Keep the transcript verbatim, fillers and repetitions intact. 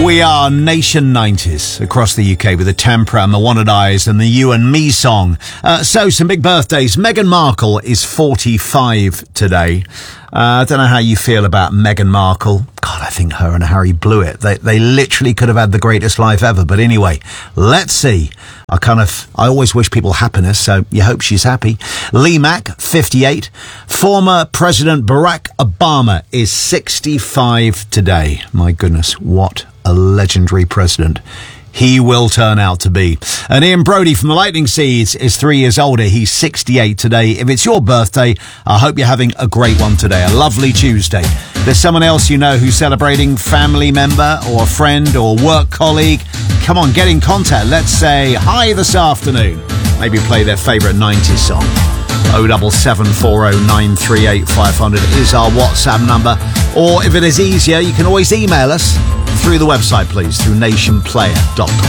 we are, Nation nineties across the U K with the Tempera and the Wanted Eyes and the You and Me song. Uh, so, some big birthdays. Meghan Markle is forty-five today. I uh, don't know how you feel about Meghan Markle. God, I think her and Harry blew it. They they literally could have had the greatest life ever. But anyway, let's see. I kind of, I always wish people happiness, so you hope she's happy. Lee Mack, fifty-eight. Former President Barack Obama is sixty-five today. My goodness, what a legendary president he will turn out to be. And Ian Brody from the Lightning Seeds is three years older. He's sixty-eight today. If it's your birthday, I hope you're having a great one today. A lovely Tuesday. If there's someone else you know who's celebrating, family member or a friend or work colleague, come on, get in contact. Let's say hi this afternoon. Maybe play their favourite nineties song. oh seven seven four oh nine three eight five hundred is our WhatsApp number. Or if it is easier, you can always email us through the website, please, through nation player dot com.